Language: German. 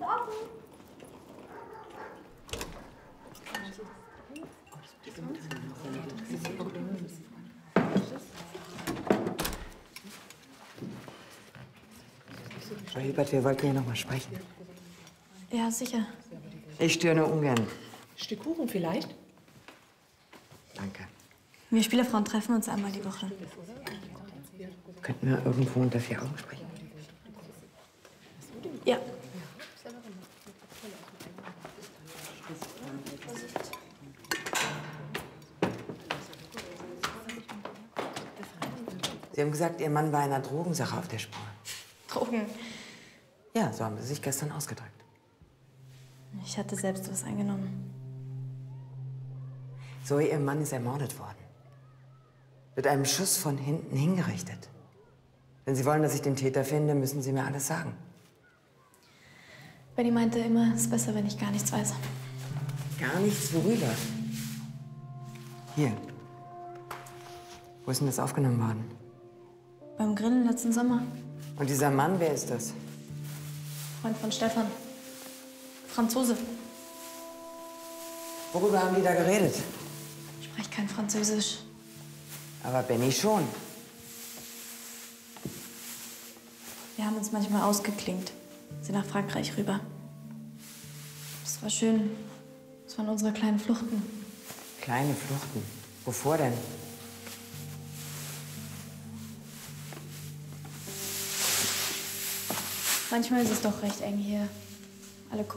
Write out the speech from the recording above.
Frau Hilbert, wir wollten ja noch mal sprechen. Ja, sicher. Ich störe nur ungern. Stück Kuchen vielleicht? Danke. Wir Spielerfrauen treffen uns einmal die Woche. Könnten wir irgendwo unter 4 Augen sprechen? Ja. Sie haben gesagt, Ihr Mann war einer Drogensache auf der Spur. Drogen. Ja, so haben Sie sich gestern ausgedrückt. Ich hatte selbst was eingenommen. Zoe, Ihr Mann ist ermordet worden. Mit einem Schuss von hinten hingerichtet. Wenn Sie wollen, dass ich den Täter finde, müssen Sie mir alles sagen. Benny meinte immer, es ist besser, wenn ich gar nichts weiß. Gar nichts worüber. Hier. Wo ist denn das aufgenommen worden? Beim Grillen letzten Sommer. Und dieser Mann, wer ist das? Freund von Stefan. Franzose. Worüber haben die da geredet? Ich spreche kein Französisch. Aber Benny schon. Wir haben uns manchmal ausgeklinkt. Sind nach Frankreich rüber. Es war schön. Es waren unsere kleinen Fluchten. Kleine Fluchten. Wovor denn? Manchmal ist es doch recht eng hier. Alle